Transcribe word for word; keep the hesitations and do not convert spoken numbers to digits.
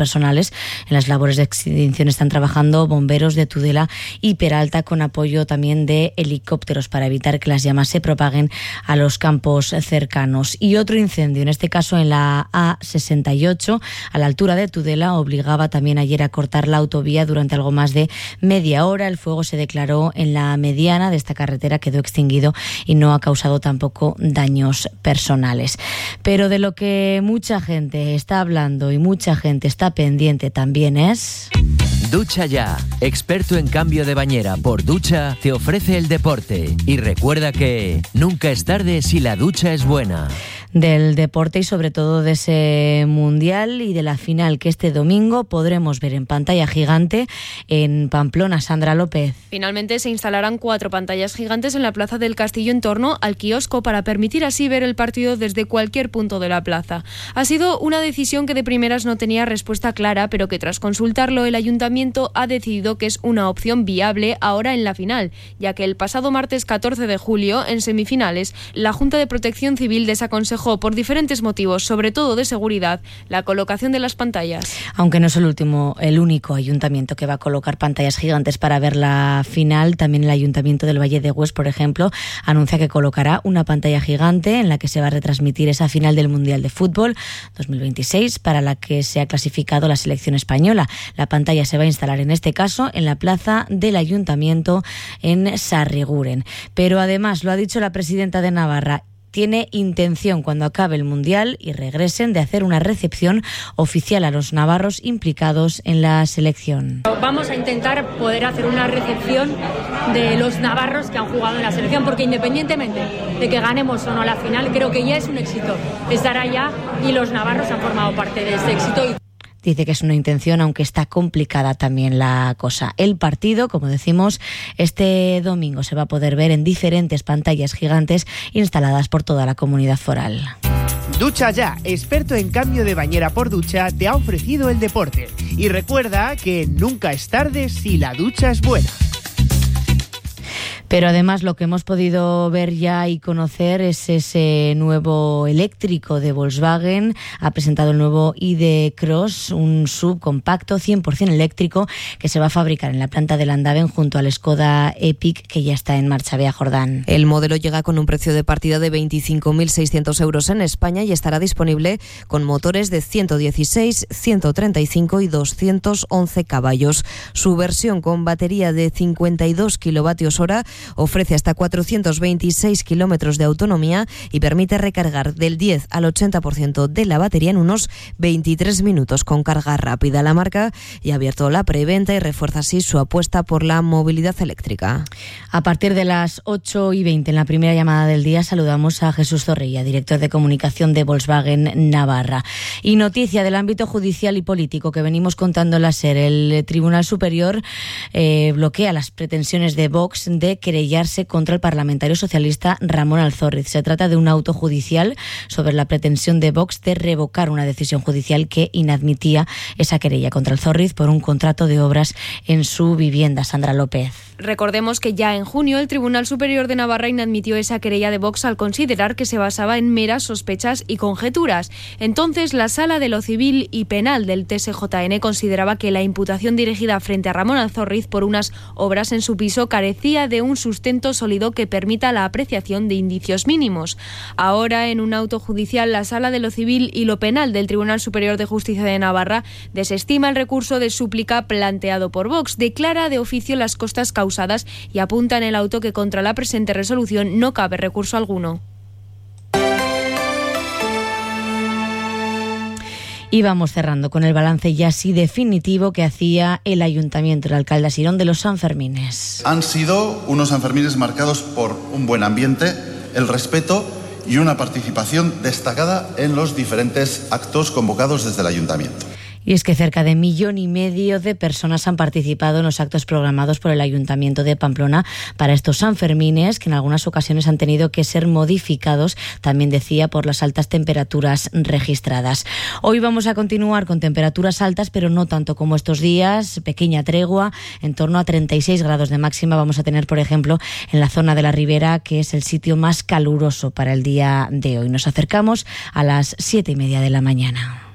personales. En las labores de extinción están trabajando bomberos de Tudela y Peralta, con apoyo también de helicópteros para evitar que las llamas se propaguen a los campos cercanos. Y otro incendio, en este caso en la A sesenta y ocho, a la altura de Tudela, obligaba también ayer a cortar la autovía durante algo más de media hora. El fuego se declaró en la mediana de esta carretera, quedó extinguido y no ha causado tampoco daños personales. Pero de lo que mucha gente está hablando y mucha gente está pendiente también es... Ducha Ya, experto en cambio de bañera por ducha, te ofrece el deporte. Y recuerda que nunca es tarde si la ducha es buena. Del deporte y sobre todo de ese mundial y de la final que este domingo podremos ver en pantalla gigante en Pamplona. Sandra López. Finalmente se instalarán cuatro pantallas gigantes en la Plaza del Castillo en torno al kiosco para permitir así ver el partido desde cualquier punto de la plaza. Ha sido una decisión que de primeras no tenía respuesta clara, pero que tras consultarlo el Ayuntamiento ha decidido que es una opción viable ahora en la final, ya que el pasado martes catorce de julio, en semifinales, la Junta de Protección Civil desaconsejó por diferentes motivos, sobre todo de seguridad, la colocación de las pantallas. Aunque no es el último, el único ayuntamiento que va a colocar pantallas gigantes para ver la final, también el Ayuntamiento del Valle de Hues, por ejemplo, anuncia que colocará una pantalla gigante en la que se va a retransmitir esa final del Mundial de Fútbol dos mil veintiséis, para la que se ha clasificado la selección española. La pantalla se va a instalar en este caso en la plaza del Ayuntamiento en Sarriguren. Pero además, lo ha dicho la presidenta de Navarra, tiene intención, cuando acabe el Mundial y regresen, de hacer una recepción oficial a los navarros implicados en la selección. Vamos a intentar poder hacer una recepción de los navarros que han jugado en la selección, porque independientemente de que ganemos o no la final, creo que ya es un éxito estar allá y los navarros han formado parte de ese éxito. Dice que es una intención, aunque está complicada también la cosa. El partido, como decimos, este domingo se va a poder ver en diferentes pantallas gigantes instaladas por toda la comunidad foral. Ducha Ya, experto en cambio de bañera por ducha, te ha ofrecido el deporte. Y recuerda que nunca es tarde si la ducha es buena. Pero además lo que hemos podido ver ya y conocer es ese nuevo eléctrico de Volkswagen. Ha presentado el nuevo I D Cross, un subcompacto cien por ciento eléctrico que se va a fabricar en la planta de Landaven junto al Skoda Epic, que ya está en marcha. Bea Jordán. El modelo llega con un precio de partida de veinticinco mil seiscientos euros en España y estará disponible con motores de ciento dieciséis, ciento treinta y cinco y doscientos once caballos. Su versión con batería de cincuenta y dos kilovatios hora ofrece hasta cuatrocientos veintiséis kilómetros de autonomía y permite recargar del diez al ochenta por ciento de la batería en unos veintitrés minutos con carga rápida. La marca ya ha abierto la preventa y refuerza así su apuesta por la movilidad eléctrica. A partir de las ocho y veinte, en la primera llamada del día, saludamos a Jesús Zorrilla, director de comunicación de Volkswagen Navarra. Y noticia del ámbito judicial y político que venimos contando en la SER. El Tribunal Superior eh, bloquea las pretensiones de Vox de querellarse contra el parlamentario socialista Ramón Alzorriz. Se trata de un auto judicial sobre la pretensión de Vox de revocar una decisión judicial que inadmitía esa querella contra Alzorriz por un contrato de obras en su vivienda. Sandra López. Recordemos que ya en junio el Tribunal Superior de Navarra inadmitió esa querella de Vox al considerar que se basaba en meras sospechas y conjeturas. Entonces, la Sala de lo Civil y Penal del T S J N consideraba que la imputación dirigida frente a Ramón Alzorriz por unas obras en su piso carecía de un sustento sólido que permita la apreciación de indicios mínimos. Ahora, en un auto judicial, la Sala de lo Civil y lo Penal del Tribunal Superior de Justicia de Navarra desestima el recurso de súplica planteado por Vox, declara de oficio las costas causadas y apunta en el auto que contra la presente resolución no cabe recurso alguno. Y vamos cerrando con el balance ya así definitivo que hacía el Ayuntamiento, el alcalde Asirón, de los Sanfermines. Han sido unos Sanfermines marcados por un buen ambiente, el respeto y una participación destacada en los diferentes actos convocados desde el Ayuntamiento. Y es que cerca de millón y medio de personas han participado en los actos programados por el Ayuntamiento de Pamplona para estos Sanfermines, que en algunas ocasiones han tenido que ser modificados, también decía, por las altas temperaturas registradas. Hoy vamos a continuar con temperaturas altas, pero no tanto como estos días, pequeña tregua, en torno a treinta y seis grados de máxima vamos a tener, por ejemplo, en la zona de la Ribera, que es el sitio más caluroso para el día de hoy. Nos acercamos a las siete y media de la mañana.